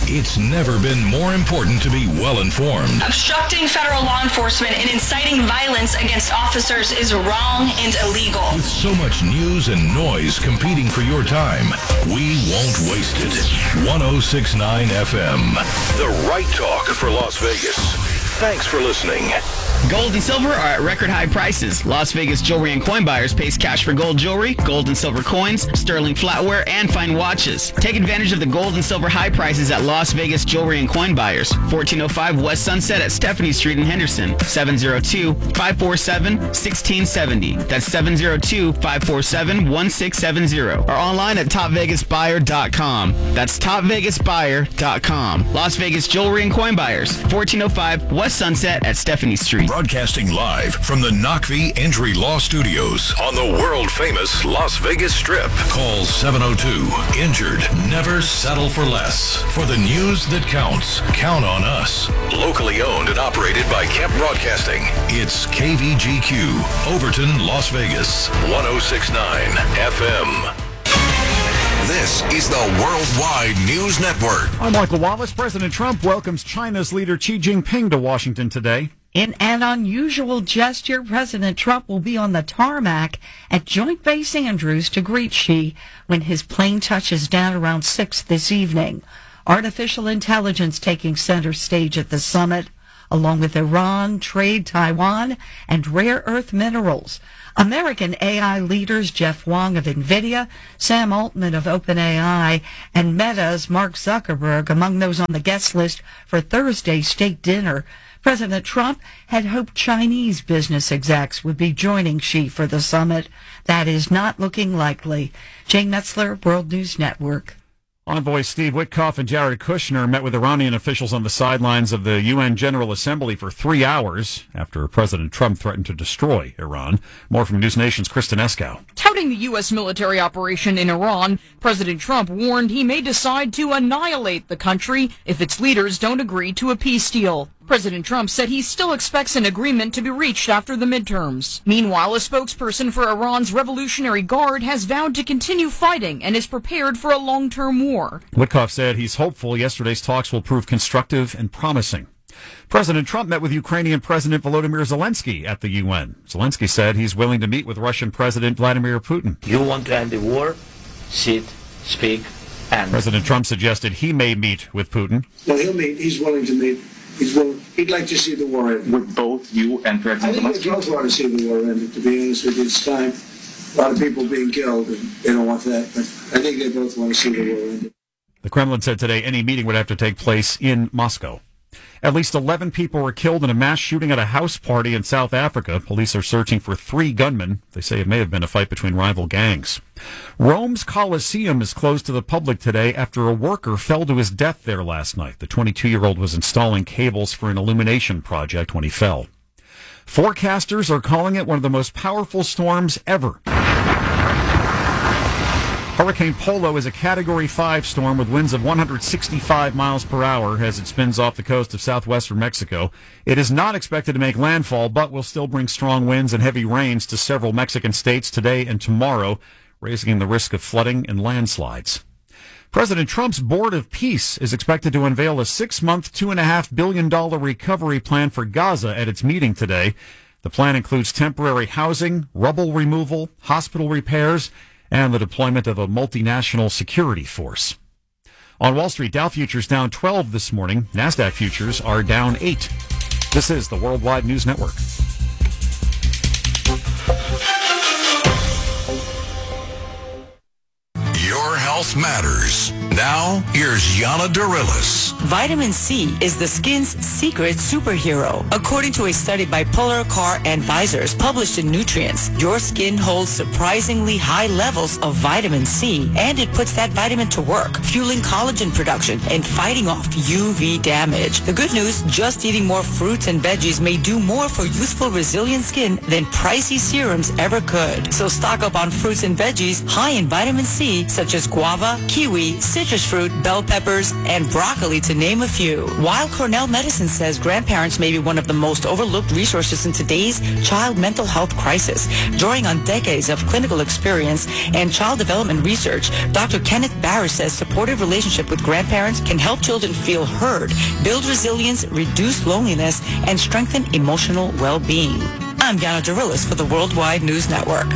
It's never been more important to be well-informed. Obstructing federal law enforcement and inciting violence against officers is wrong and illegal. With so much news and noise competing for your time, we won't waste it. 106.9 FM, the right talk for Las Vegas. Thanks for listening. Gold and silver are at record high prices. Las Vegas jewelry and coin buyers pays cash for gold jewelry, gold and silver coins, sterling flatware, and fine watches. Take advantage of the gold and silver high prices at Las Vegas jewelry and coin buyers. 1405 West Sunset at Stephanie Street in Henderson. 702-547-1670. That's 702-547-1670. Or online at topvegasbuyer.com. That's topvegasbuyer.com. Las Vegas jewelry and coin buyers. 1405 West Sunset at Stephanie Street. Broadcasting live from the Knockvie Injury Law Studios on the world-famous Las Vegas Strip. Call 702-INJURED. Never settle for less. For the news that counts, count on us. Locally owned and operated by Kemp Broadcasting. It's KVGQ, Overton, Las Vegas, 106.9 FM. This is the Worldwide News Network. I'm Michael Wallace. President Trump welcomes China's leader Xi Jinping to Washington today. In an unusual gesture, President Trump will be on the tarmac at Joint Base Andrews to greet Xi when his plane touches down around 6 this evening. Artificial intelligence taking center stage at the summit, along with Iran, trade, Taiwan, and rare earth minerals. American AI leaders Jeff Wong of NVIDIA, Sam Altman of OpenAI, and Meta's Mark Zuckerberg among those on the guest list for Thursday's state dinner. President Trump had hoped Chinese business execs would be joining Xi for the summit. That is not looking likely. Jane Metzler, World News Network. Envoys Steve Witkoff and Jared Kushner met with Iranian officials on the sidelines of the UN General Assembly for 3 hours after President Trump threatened to destroy Iran. More from News Nation's Kristen Eskow. Touting the U.S. military operation in Iran, President Trump warned he may decide to annihilate the country if its leaders don't agree to a peace deal. President Trump said he still expects an agreement to be reached after the midterms. Meanwhile, a spokesperson for Iran's Revolutionary Guard has vowed to continue fighting and is prepared for a long-term war. Witkoff said he's hopeful yesterday's talks will prove constructive and promising. President Trump met with Ukrainian President Volodymyr Zelensky at the UN. Zelensky said he's willing to meet with Russian President Vladimir Putin. You want to end the war? Sit, speak, and... President Trump suggested he may meet with Putin. No, he'll meet. He's willing to meet. He'd like to see the war end. With both you and President Zelensky? I think they both want to see the war end, to be honest with you. It's time. A lot of people being killed, and they don't want that. But I think they both want to see the war end. The Kremlin said today any meeting would have to take place in Moscow. At least 11 people were killed in a mass shooting at a house party in South Africa. Police are searching for 3 gunmen. They say it may have been a fight between rival gangs. Rome's Colosseum is closed to the public today after a worker fell to his death there last night. The 22-year-old was installing cables for an illumination project when he fell. Forecasters are calling it one of the most powerful storms ever. Hurricane Polo is a Category 5 storm with winds of 165 miles per hour as it spins off the coast of southwestern Mexico. It is not expected to make landfall, but will still bring strong winds and heavy rains to several Mexican states today and tomorrow, raising the risk of flooding and landslides. President Trump's Board of Peace is expected to unveil a 6-month, $2.5 billion recovery plan for Gaza at its meeting today. The plan includes temporary housing, rubble removal, hospital repairs, and the deployment of a multinational security force. On Wall Street, Dow futures down 12 this morning. NASDAQ futures are down 8. This is the Worldwide News Network. Your health matters. Now, here's Yana Dorilis. Vitamin C is the skin's secret superhero. According to a study by Polar Car Advisors published in Nutrients, your skin holds surprisingly high levels of vitamin C, and it puts that vitamin to work, fueling collagen production and fighting off UV damage. The good news, just eating more fruits and veggies may do more for youthful, resilient skin than pricey serums ever could. So stock up on fruits and veggies high in vitamin C, such as guava, guava, kiwi, citrus fruit, bell peppers, and broccoli, to name a few. While Cornell Medicine says grandparents may be one of the most overlooked resources in today's child mental health crisis. Drawing on decades of clinical experience and child development research, Dr. Kenneth Barris says supportive relationship with grandparents can help children feel heard, build resilience, reduce loneliness, and strengthen emotional well-being. I'm Yana Darilis for the Worldwide News Network.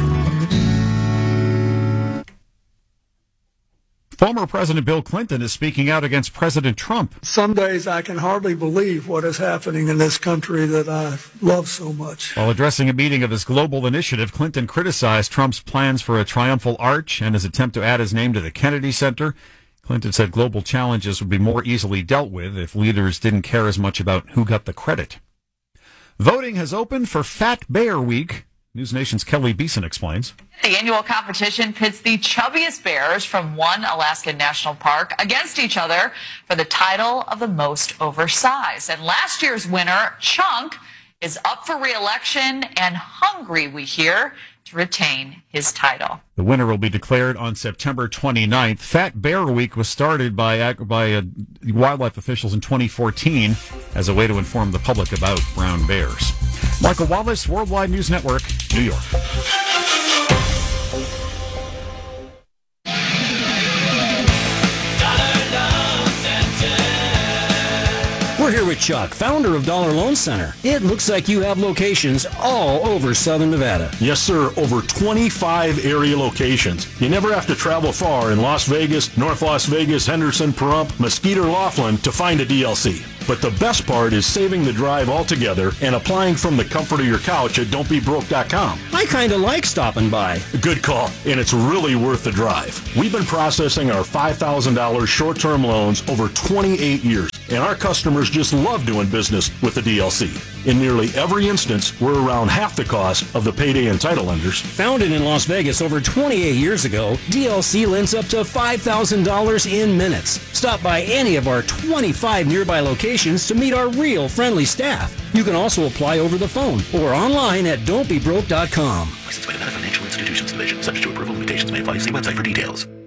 Former President Bill Clinton is speaking out against President Trump. Some days I can hardly believe what is happening in this country that I love so much. While addressing a meeting of his global initiative, Clinton criticized Trump's plans for a triumphal arch and his attempt to add his name to the Kennedy Center. Clinton said global challenges would be more easily dealt with if leaders didn't care as much about who got the credit. Voting has opened for Fat Bear Week. News Nation's Kelly Beeson explains. The annual competition pits the chubbiest bears from one Alaskan national park against each other for the title of the most oversized. And last year's winner, Chunk, is up for re-election and hungry, we hear, to retain his title. The winner will be declared on September 29th. Fat Bear Week was started by wildlife officials in 2014 as a way to inform the public about brown bears. Michael Wallace, Worldwide News Network, New York. We're here with Chuck, founder of Dollar Loan Center. It looks like you have locations all over Southern Nevada. Yes, sir. Over 25 area locations. You never have to travel far in Las Vegas, North Las Vegas, Henderson, Pahrump, Mesquite, or Laughlin to find a DLC. But the best part is saving the drive altogether and applying from the comfort of your couch at don'tbebroke.com. I kind of like stopping by. Good call, and it's really worth the drive. We've been processing our $5,000 short-term loans over 28 years, and our customers just love doing business with the DLC. In nearly every instance, we're around half the cost of the payday and title lenders. Founded in Las Vegas over 28 years ago, DLC lends up to $5,000 in minutes. Stop by any of our 25 nearby locations to meet our real friendly staff. You can also apply over the phone or online at don'tbebroke.com. Licensed by Nevada Financial Institutions Division. Subject to approval, limitations may apply. See website for details.